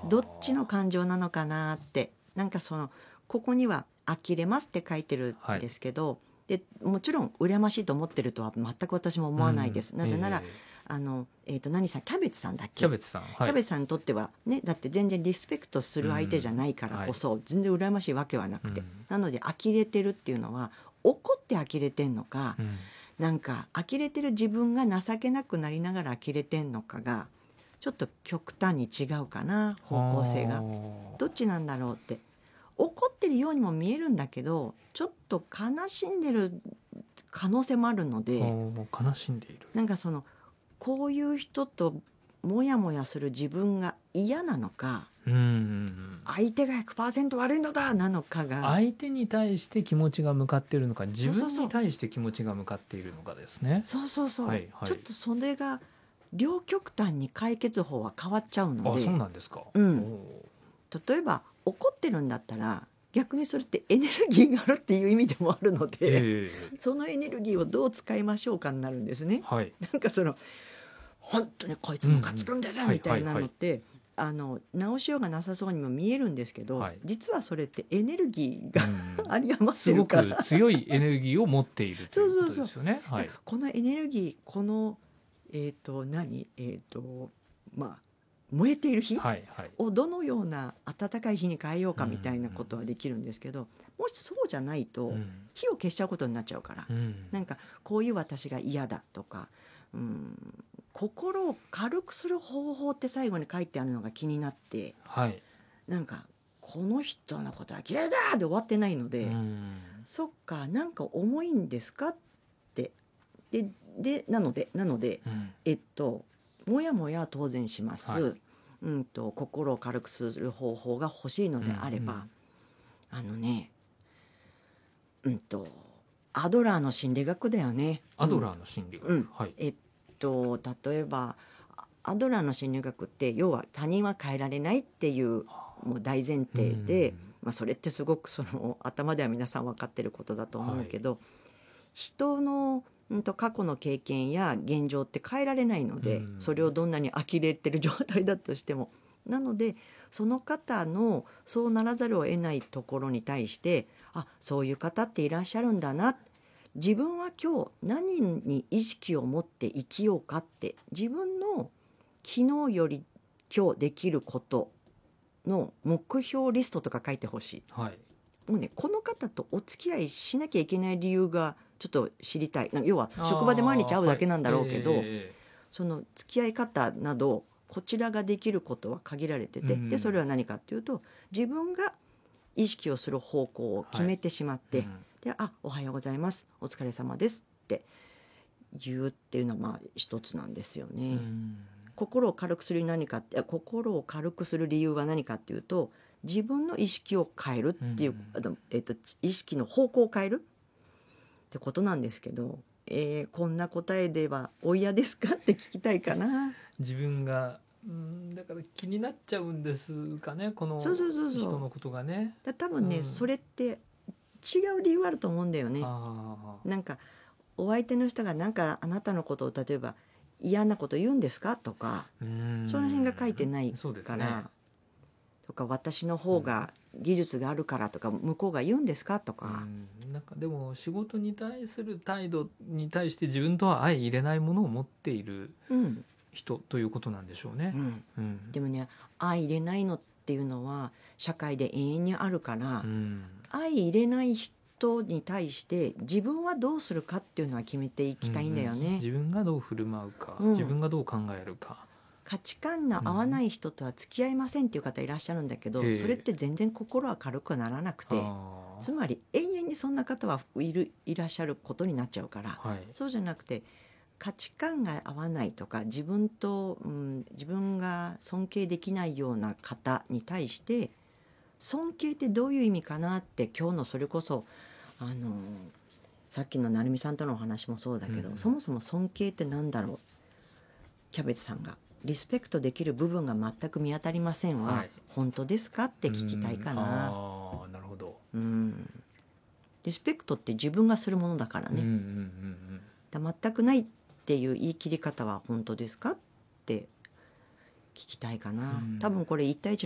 どっちの感情なのかなって、なんかここには呆れますって書いてるんですけど、でもちろん羨ましいと思ってるとは全く私も思わないです、なぜなら、何さんキャベツさんだっけ、 キャベツさん、 キャベツさんにとってはね、だって全然リスペクトする相手じゃないからこそ、全然羨ましいわけはなくて、なので呆れてるっていうのは怒って呆れてんのか、なんか呆れてる自分が情けなくなりながら呆れてんのかがちょっと極端に違うかな、方向性が。どっちなんだろうって、怒ってるようにも見えるんだけどちょっと悲しんでる可能性もあるので、 悲しんでいる、 なんかこういう人とモヤモヤする自分が嫌なのか、相手が 100% 悪いのだなのかが、 相手に対して気持ちが向かっているのか、自分に対して気持ちが向かっているのかですね。 そうそうそう、 はいはい、 ちょっとそれが両極端に解決法は変わっちゃうので。 そうなんですか。 例えば怒ってるんだったら逆にそれってエネルギーがあるっていう意味でもあるので、そのエネルギーをどう使いましょうかになるんですね。なんか本当にこいつムカつくんだぞみたいなのって、直しようがなさそうにも見えるんですけど、実はそれってエネルギーがあり余ってるから、 すごく強いエネルギーを持っているということですよね。 このエネルギー、この燃えている火をどのような温かい火に変えようかみたいなことはできるんですけど、もしそうじゃないと火を消しちゃうことになっちゃうから、なんかこういう私が嫌だとか、心を軽くする方法って最後に書いてあるのが気になって、なんかこの人のことは嫌いだで終わってないので、そっか、なんか重いんですかって、でなのでもやもや当然します、心を軽くする方法が欲しいのであれば、アドラーの心理学だよね。 アドラーの心理学、 例えばアドラーの心理学って要は他人は変えられないっていうもう大前提で、それってすごく頭では皆さん分かってることだと思うけど、人の過去の経験や現状って変えられないので、それをどんなに呆れてる状態だとしても、なのでその方のそうならざるを得ないところに対して、そういう方っていらっしゃるんだな、自分は今日何に意識を持って生きようかって、自分の昨日より今日できることの目標リストとか書いてほしい、もうね、この方とお付き合いしなきゃいけない理由がちょっと知りたい。要は職場で毎日会うだけなんだろうけど、その付き合い方などこちらができることは限られてて、でそれは何かっていうと、自分が意識をする方向を決めてしまって、でおはようございます、お疲れ様ですって言うっていうのは一つなんですよね。心を軽くする理由は何かっていうと、自分の意識を変えるっていう、意識の方向を変えるってことなんですけど、こんな答えではお嫌ですかって聞きたいかな。 自分がだから気になっちゃうんですかね、この人のことがね。 多分ね、それって違う理由あると思うんだよね。なんかお相手の人がなんかあなたのことを例えば嫌なこと言うんですかとか、その辺が書いてないから、とか私の方が技術があるからとか向こうが言うんですかとか、 なんかでも仕事に対する態度に対して自分とは相入れないものを持っている人ということなんでしょうね。 でもね、相入れないのっていうのは社会で永遠にあるから、相入れない人に対して自分はどうするかっていうのは決めていきたいんだよね。 自分がどう振る舞うか、自分がどう考えるか。 価値観の合わない人とは付き合いませんっていう方いらっしゃるんだけど、それって全然心は軽くならなくて、つまり永遠にそんな方はいらっしゃることになっちゃうから、そうじゃなくて、価値観が合わないとか自分が尊敬できないような方に対して、尊敬ってどういう意味かなって、今日のそれこそさっきの成美さんとのお話もそうだけど、そもそも尊敬って何だろう。キャベツさんがリスペクトできる部分が全く見当たりませんは、本当ですかって聞きたいかな。 なるほど。 リスペクトって自分がするものだからね。全くないっていう言い切り方は本当ですかって聞きたいかな。多分これ1対1